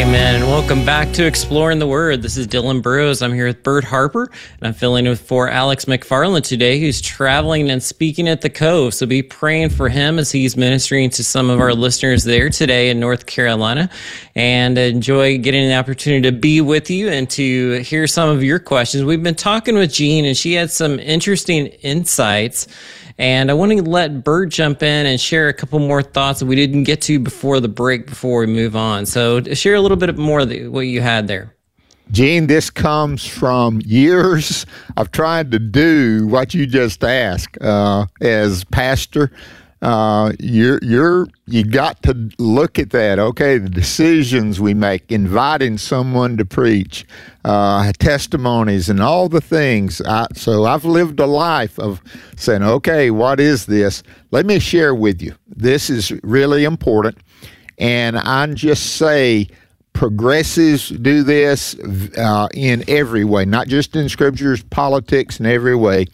Amen. And welcome back to Exploring the Word. This is Dylan Burrows. I'm here with Bert Harper, and I'm filling in for Alex McFarland today, who's traveling and speaking at the Cove. So be praying for him as he's ministering to some of our listeners there today in North Carolina. And enjoy getting the opportunity to be with you and to hear some of your questions. We've been talking with Jean, and she had some interesting insights. And I want to let Bert jump in and share a couple more thoughts that we didn't get to before the break before we move on. So share a little bit more of what you had there. Gene, this comes from years of trying to do what you just asked. As pastor, you got to look at that. Okay, the decisions we make, inviting someone to preach, testimonies, and all the things. So I've lived a life of saying, okay, what is this? Let me share with you. This is really important, and I just say progressives do this in every way, not just in scriptures, politics, in every way.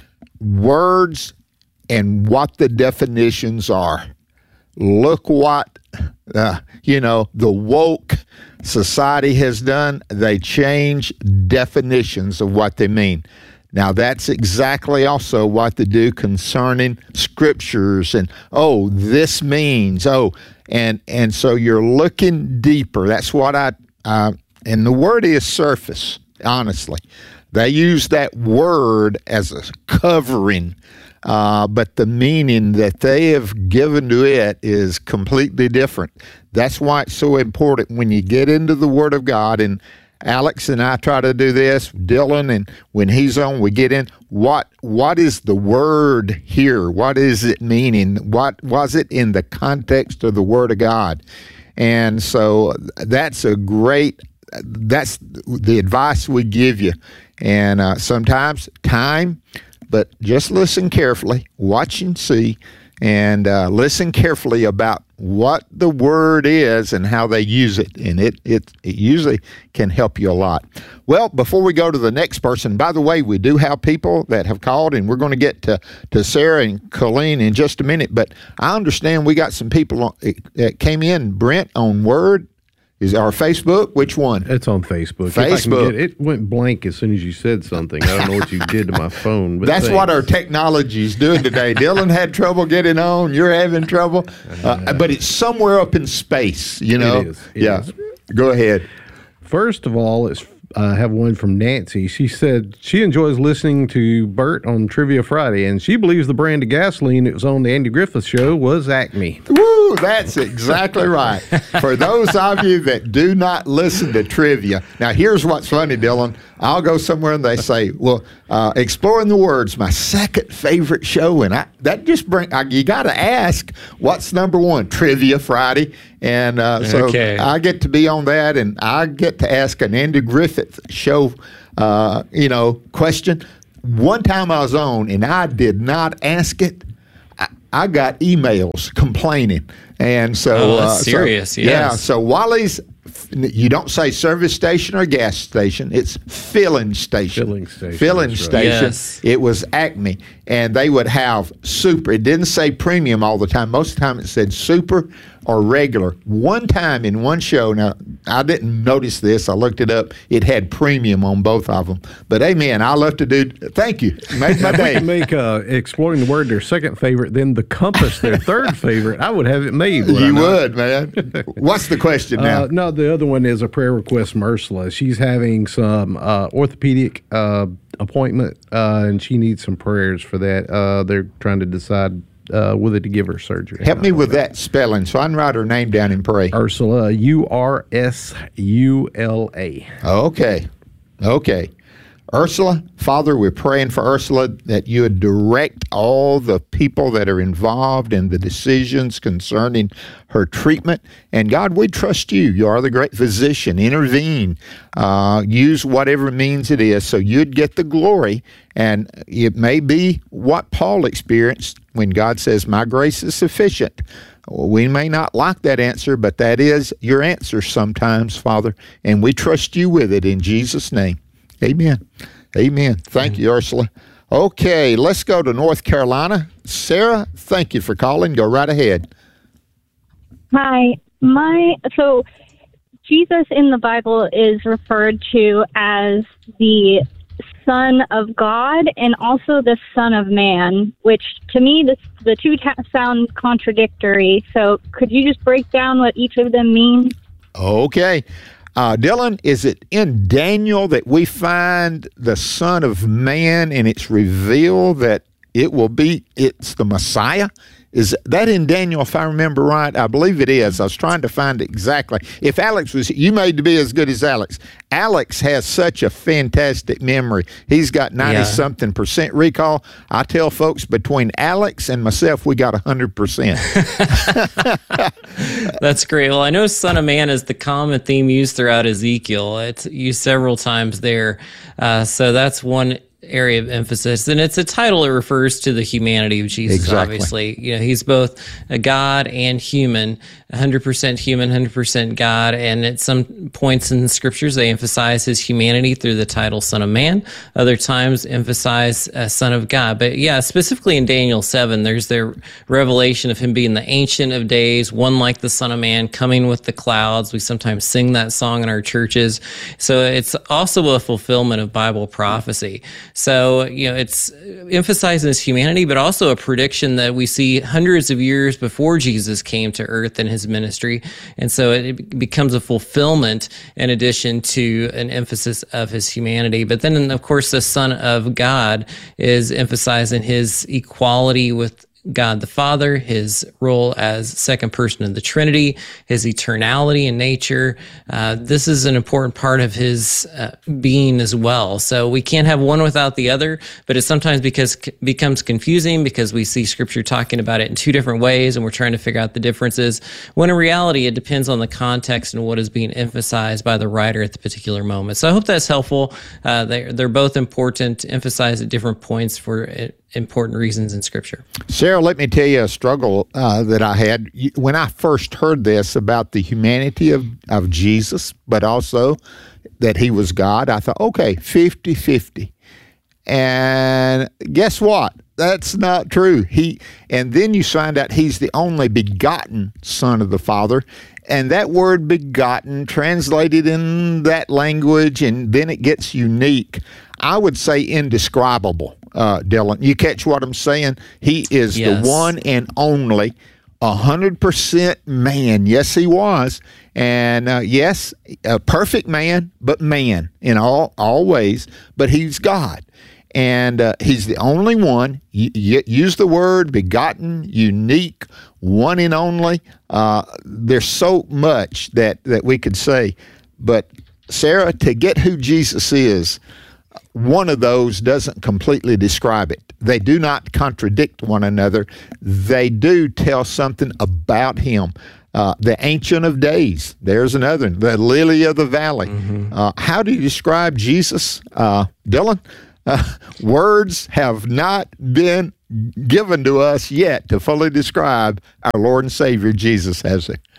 Words and what the definitions are. Look what, the woke society has done. They change definitions of what they mean. Now, that's exactly also what they do concerning scriptures and, this means, and so you're looking deeper. That's what and the word is surface, honestly. They use that word as a covering, but the meaning that they have given to it is completely different. That's why it's so important when you get into the Word of God, and Alex and I try to do this, Dylan, and when he's on, we get in, what is the word here? What is it meaning? What was it in the context of the Word of God? And so that's that's the advice we give you. And sometimes time, but just listen carefully, watch and see, and listen carefully about what the word is and how they use it. And it usually can help you a lot. Well, before we go to the next person, by the way, we do have people that have called, and we're going to get to Sarah and Colleen in just a minute. But I understand we got some people that came in, Brent, on Word. Is our Facebook? Which one? It's on Facebook. Facebook. It went blank as soon as you said something. I don't know what you did to my phone. But that's what our technology is doing today. Dylan had trouble getting on. You're having trouble. But it's somewhere up in space, It is. It is. Go ahead. First of all, I have one from Nancy. She said she enjoys listening to Bert on Trivia Friday, and she believes the brand of gasoline that was on the Andy Griffith Show was Acme. Woo, that's exactly right. For those of you that do not listen to trivia, now here's what's funny, Dylan. I'll go somewhere and they say, well, Exploring the Word's my second favorite show, and you got to ask, what's number one? Trivia Friday. And so I get to be on that, and I get to ask an Andy Griffith Show, question. One time I was on, and I did not ask it. I got emails complaining, and so that's serious. So, yes. Yeah. So Wally's, you don't say service station or gas station; it's filling station. Filling station. Right. Yes. It was Acme, and they would have super. It didn't say premium all the time. Most of the time, it said super or regular. One time in one show, now I didn't notice this. I looked it up. It had premium on both of them. But amen, I love to do. Thank you. Made my day. We can make Exploring the Word their second favorite, then the Compass their third favorite. I would have it made. You would, man. What's the question now? No, the other one is a prayer request from Ursula. She's having some orthopedic appointment, and she needs some prayers for that. They're trying to decide whether to give her surgery. Help me with that spelling so I can write her name down and pray. Ursula, Ursula. Okay. Ursula, Father, we're praying for Ursula that you would direct all the people that are involved in the decisions concerning her treatment. And God, we trust you. You are the great physician. Intervene. Use whatever means it is so you'd get the glory. And it may be what Paul experienced when God says, my grace is sufficient. We may not like that answer, but that is your answer sometimes, Father. And we trust you with it in Jesus' name. Amen. Thank you, Ursula. Okay, let's go to North Carolina. Sarah, thank you for calling. Go right ahead. Hi. So Jesus in the Bible is referred to as the Son of God and also the Son of Man, which to me the two sound contradictory. So could you just break down what each of them mean? Okay. Dylan, is it in Daniel that we find the Son of Man and it's revealed that it's the Messiah? Is that in Daniel, if I remember right? I believe it is. I was trying to find it exactly. If Alex was, you made to be as good as Alex. Alex has such a fantastic memory. He's got 90-something% recall. I tell folks between Alex and myself, we got 100%. That's great. Well, I know Son of Man is the common theme used throughout Ezekiel. It's used several times there. So that's one area of emphasis, and it's a title that refers to the humanity of Jesus. Exactly. Obviously, he's both a God and human, 100% human, 100% God, and at some points in the scriptures they emphasize his humanity through the title Son of Man. Other times emphasize Son of God. But yeah, specifically in Daniel 7, there's the revelation of him being the Ancient of Days, one like the Son of Man, coming with the clouds. We sometimes sing that song in our churches. So it's also a fulfillment of Bible prophecy. So, it's emphasizing his humanity, but also a prediction that we see hundreds of years before Jesus came to earth in his ministry. And so it becomes a fulfillment in addition to an emphasis of his humanity. But then, of course, the Son of God is emphasizing his equality with God the Father, his role as second person of the Trinity, his eternality in nature. This is an important part of his being as well. So we can't have one without the other, but it sometimes becomes confusing because we see Scripture talking about it in two different ways, and we're trying to figure out the differences, when in reality it depends on the context and what is being emphasized by the writer at the particular moment. So I hope that's helpful. They're both important, emphasized at different points for important reasons in Scripture. Sarah, let me tell you a struggle that I had when I first heard this about the humanity of Jesus, but also that he was God. I thought, okay, 50-50. And guess what? That's not true. And then you find out he's the only begotten Son of the Father. And that word begotten, translated in that language, and then it gets unique. I would say indescribable, Dylan. You catch what I'm saying? He is the one and only 100% man. Yes, he was. And yes, a perfect man, but man in all ways. But he's God. And he's the only one. Use the word begotten, unique, one and only. There's so much that we could say. But Sarah, to get who Jesus is, one of those doesn't completely describe it. They do not contradict one another. They do tell something about him. The Ancient of Days, there's another one. The Lily of the Valley. Mm-hmm. How do you describe Jesus, Dylan? Words have not been given to us yet to fully describe our Lord and Savior Jesus, has they?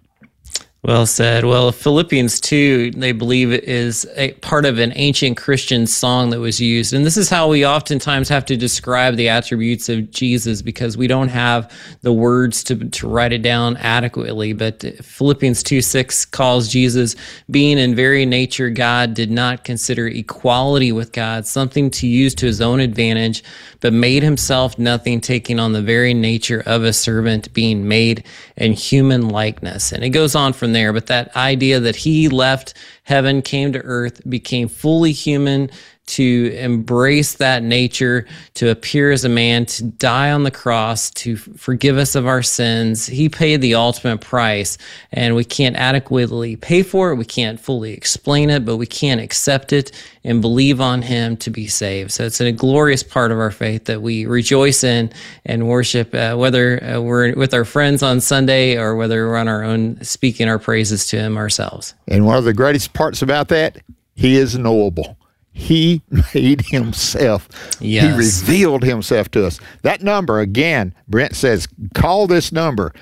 Well said. Well, Philippians 2, they believe it is a part of an ancient Christian song that was used. And this is how we oftentimes have to describe the attributes of Jesus, because we don't have the words to write it down adequately. But Philippians 2:6 calls Jesus, being in very nature God, did not consider equality with God something to use to his own advantage, but made himself nothing, taking on the very nature of a servant, being made in human likeness. And it goes on from there, but that idea that he left heaven, came to earth, became fully human, to embrace that nature, to appear as a man, to die on the cross, to forgive us of our sins. He paid the ultimate price, and we can't adequately pay for it. We can't fully explain it, but we can accept it and believe on him to be saved. So it's a glorious part of our faith that we rejoice in and worship, whether we're with our friends on Sunday or whether we're on our own speaking our praises to him ourselves. And one of the greatest parts about that, he is knowable. He made himself. Yes. He revealed himself to us. That number, again, Brent says, call this number,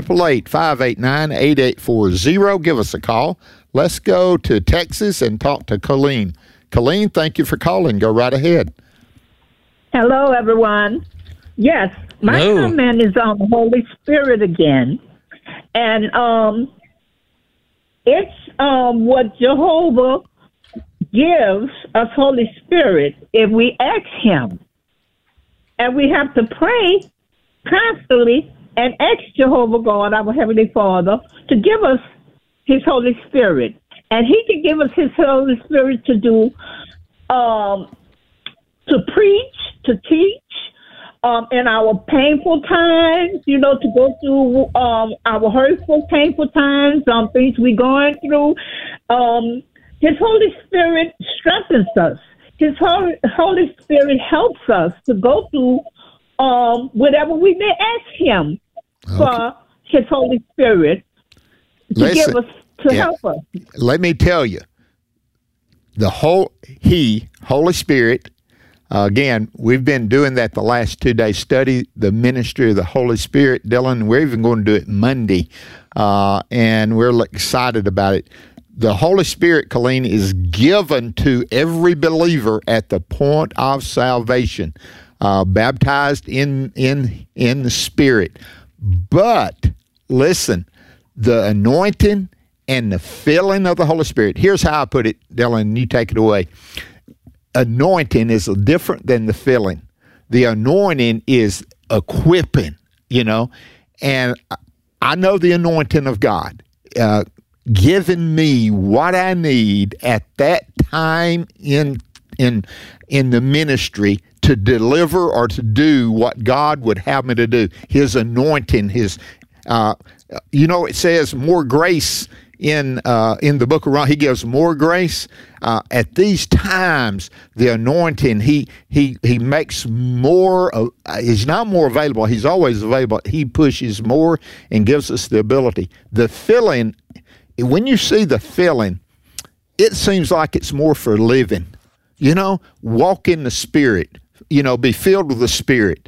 888-589-8840. Give us a call. Let's go to Texas and talk to Colleen. Colleen, thank you for calling. Go right ahead. Hello, everyone. Yes, my comment is on the Holy Spirit again. And It's what Jehovah gives us Holy Spirit if we ask Him. And we have to pray constantly and ask Jehovah God, our Heavenly Father, to give us His Holy Spirit. And He can give us His Holy Spirit to do, to preach, to teach, in our painful times, to go through our hurtful, painful times, things we're going through. His Holy Spirit strengthens us. His Holy Spirit helps us to go through whatever we may ask Him for His Holy Spirit to give us, to help us. Let me tell you, Holy Spirit, again, we've been doing that the last 2 days, study the ministry of the Holy Spirit, Dylan. We're even going to do it Monday, and we're excited about it. The Holy Spirit, Colleen, is given to every believer at the point of salvation, baptized in the Spirit. But, listen, the anointing and the filling of the Holy Spirit, here's how I put it, Dylan, you take it away. Anointing is different than the filling. The anointing is equipping, and I know the anointing of God, giving me what I need at that time in the ministry to deliver or to do what God would have me to do. His anointing, it says more grace in the book of Romans. He gives more grace. At these times, the anointing, he makes more. He's not more available. He's always available. He pushes more and gives us the ability. The filling, when you see the filling, it seems like it's more for living. Walk in the Spirit. Be filled with the Spirit.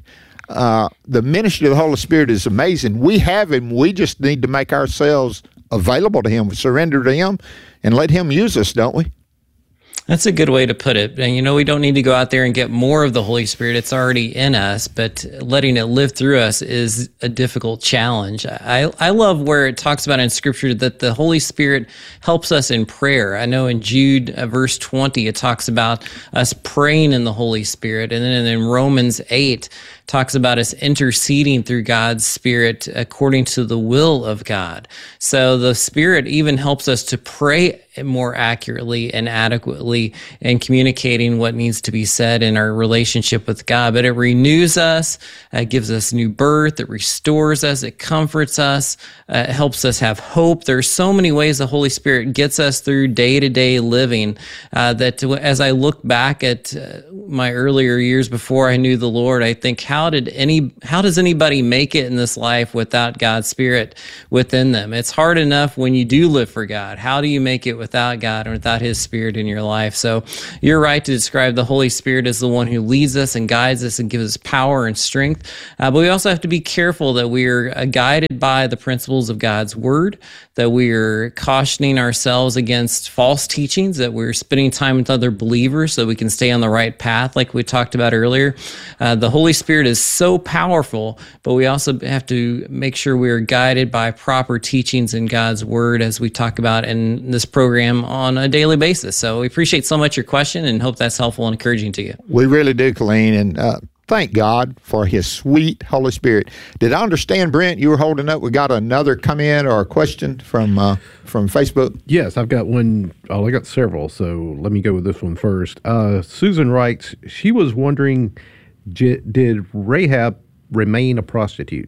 The ministry of the Holy Spirit is amazing. We have Him. We just need to make ourselves available to Him, surrender to Him, and let Him use us, don't we? That's a good way to put it. And, we don't need to go out there and get more of the Holy Spirit. It's already in us, but letting it live through us is a difficult challenge. I love where it talks about in Scripture that the Holy Spirit helps us in prayer. I know in Jude verse 20, it talks about us praying in the Holy Spirit. And then in Romans 8, talks about us interceding through God's Spirit according to the will of God. So the Spirit even helps us to pray more accurately and adequately in communicating what needs to be said in our relationship with God. But it renews us, it gives us new birth, it restores us, it comforts us, it helps us have hope. There's so many ways the Holy Spirit gets us through day-to-day living that as I look back at my earlier years before I knew the Lord, I think, how does anybody make it in this life without God's Spirit within them? It's hard enough when you do live for God. How do you make it without God and without His Spirit in your life? So you're right to describe the Holy Spirit as the one who leads us and guides us and gives us power and strength. But we also have to be careful that we are guided by the principles of God's Word, that we are cautioning ourselves against false teachings, that we're spending time with other believers so we can stay on the right path, like we talked about earlier. The Holy Spirit is so powerful, but we also have to make sure we are guided by proper teachings in God's Word, as we talk about in this program on a daily basis. So we appreciate so much your question and hope that's helpful and encouraging to you. We really do, Colleen, and thank God for His sweet Holy Spirit. Did I understand, Brent, you were holding up? We got another comment or a question from Facebook? Yes, I've got one. I got several, so let me go with this one first. Susan writes, she was wondering, did Rahab remain a prostitute?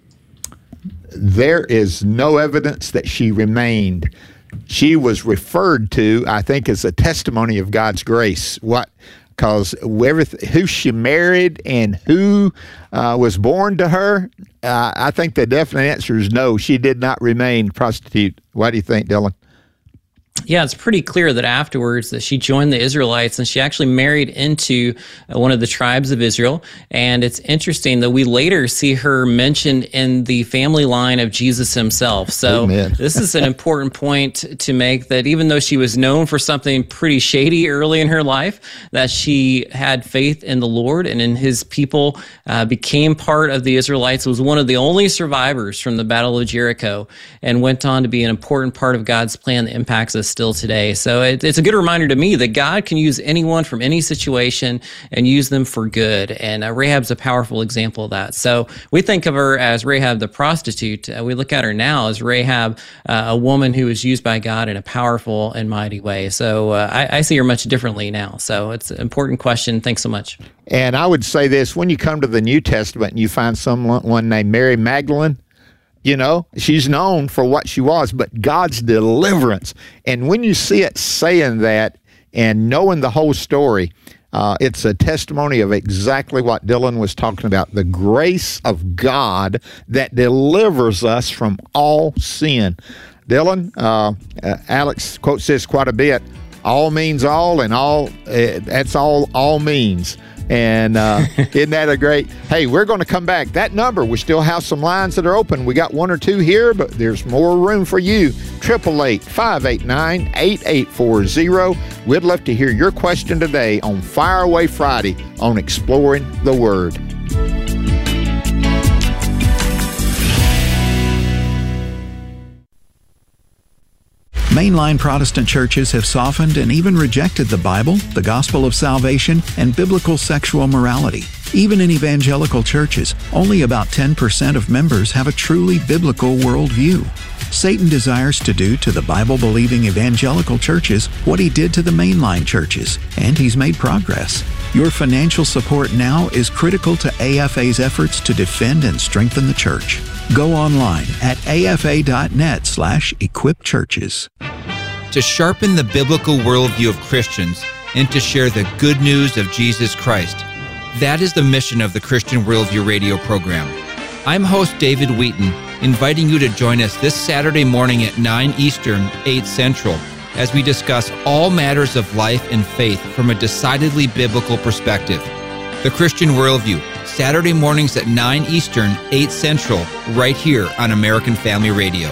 There is no evidence that she remained. She was referred to, I think, as a testimony of God's grace. Because who she married and who was born to her, I think the definite answer is no. She did not remain prostitute. What do you think, Dylan? Yeah, it's pretty clear that afterwards that she joined the Israelites, and she actually married into one of the tribes of Israel. And it's interesting that we later see her mentioned in the family line of Jesus himself. So this is an important point to make, that even though she was known for something pretty shady early in her life, that she had faith in the Lord and in his people, became part of the Israelites, was one of the only survivors from the Battle of Jericho, and went on to be an important part of God's plan that impacts us still today. So it's a good reminder to me that God can use anyone from any situation and use them for good. And Rahab's a powerful example of that. So we think of her as Rahab the prostitute. We look at her now as Rahab, a woman who is used by God in a powerful and mighty way. So I see her much differently now. So it's an important question. Thanks so much. And I would say this, when you come to the New Testament and you find someone named Mary Magdalene, you know, she's known for what she was, but God's deliverance. And when you see it saying that and knowing the whole story, it's a testimony of exactly what Dylan was talking about, the grace of God that delivers us from all sin. Dylan, Alex quotes this quite a bit. All means all, and all, that's all means. And isn't that a great? Hey, we're going to come back. That number, we still have some lines that are open. We got one or two here, but there's more room for you. 888-589-8840. We'd love to hear your question today on Fire Away Friday on Exploring the Word. Mainline Protestant churches have softened and even rejected the Bible, the gospel of salvation, and biblical sexual morality. Even in evangelical churches, only about 10% of members have a truly biblical worldview. Satan desires to do to the Bible-believing evangelical churches what he did to the mainline churches, and he's made progress. Your financial support now is critical to AFA's efforts to defend and strengthen the church. Go online at afa.net/equipchurches. To sharpen the biblical worldview of Christians and to share the good news of Jesus Christ. That is the mission of the Christian Worldview radio program. I'm host David Wheaton, inviting you to join us this Saturday morning at 9 Eastern, 8 Central, as we discuss all matters of life and faith from a decidedly biblical perspective. The Christian Worldview, Saturday mornings at 9 Eastern, 8 Central, right here on American Family Radio.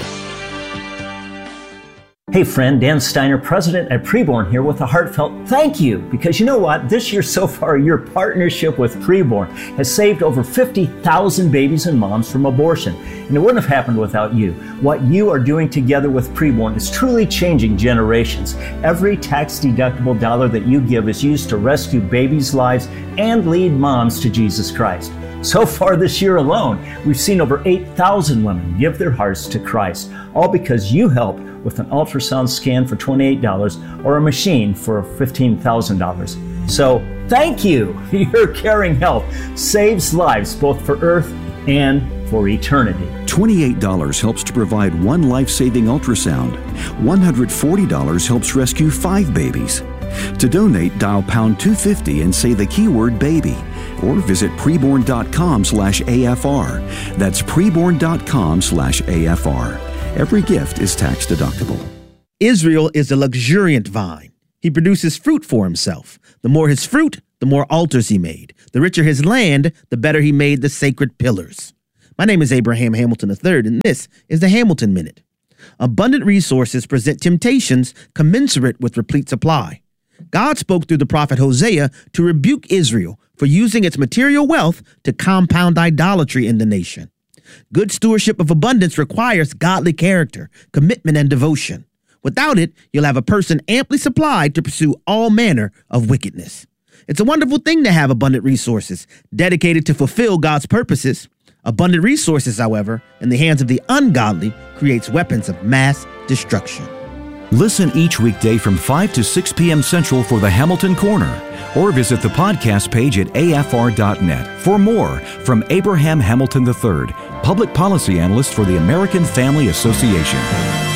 Hey friend, Dan Steiner, president at Preborn, here with a heartfelt thank you. Because you know what? This year so far, your partnership with Preborn has saved over 50,000 babies and moms from abortion. And it wouldn't have happened without you. What you are doing together with Preborn is truly changing generations. Every tax-deductible dollar that you give is used to rescue babies' lives and lead moms to Jesus Christ. So far this year alone, we've seen over 8,000 women give their hearts to Christ, all because you helped with an ultrasound scan for $28 or a machine for $15,000. So thank you. Your caring help saves lives both for Earth and for eternity. $28 helps to provide one life-saving ultrasound. $140 helps rescue 5 babies. To donate, dial pound 250 and say the keyword baby, or visit preborn.com/AFR. That's preborn.com/AFR. Every gift is tax deductible. Israel is a luxuriant vine. He produces fruit for himself. The more his fruit, the more altars he made. The richer his land, the better he made the sacred pillars. My name is Abraham Hamilton III, and this is the Hamilton Minute. Abundant resources present temptations commensurate with replete supply. God spoke through the prophet Hosea to rebuke Israel for using its material wealth to compound idolatry in the nation. Good stewardship of abundance requires godly character, commitment, and devotion. Without it, you'll have a person amply supplied to pursue all manner of wickedness. It's a wonderful thing to have abundant resources dedicated to fulfill God's purposes. Abundant resources, however, in the hands of the ungodly creates weapons of mass destruction. Listen each weekday from 5 to 6 p.m. Central for the Hamilton Corner, or visit the podcast page at afr.net for more from Abraham Hamilton III, Public Policy Analyst for the American Family Association.